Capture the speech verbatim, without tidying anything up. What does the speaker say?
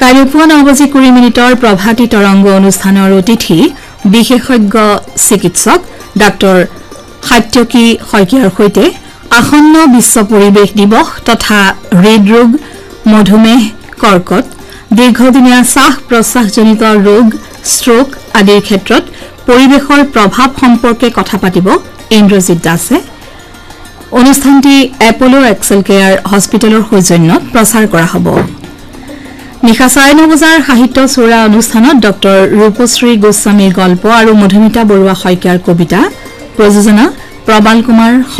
কাইলৈ পুৱা ন বজি কুৰি মিনিটৰ প্ৰভাতী তৰংগ অনুষ্ঠানৰ অতিথি বিশেষজ্ঞ চিকিৎসক ডাক্তৰ সাত্যকী শইকীয়াৰ সৈতে আসন্ন বিশ্ব পৰিৱেশ দিৱস তথা হৃদৰোগ মধুমেহ কৰ্কট দীৰ্ঘদিনীয়া শ্বাস প্ৰশ্বাসজনিত ৰোগ ষ্ট্ৰোক আদিৰ ক্ষেত্ৰত পৰিৱেশৰ প্ৰভাৱ সম্পৰ্কে কথা পাতিব ইন্দ্ৰজিৎ দাসে অনুষ্ঠানটি এপলো এক্সেল কেয়াৰ হস্পিটেলৰ সৌজন্যত প্ৰচাৰ কৰা হ'ব নিশা চাৰে ন বজাৰ সাহিত্য চূড়া অনুষ্ঠানত ডক্টৰ ৰূপশ্ৰী গোস্বামীৰ গল্প আৰু মধুমিতা বৰুৱা শইকীয়াৰ কবিতা প্ৰযোজনা প্ৰবাল কুমাৰ